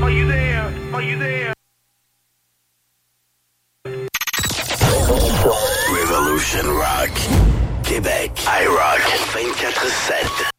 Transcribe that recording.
Are you there? Are you there? Revolution Rock. Québec. iRock 24/7.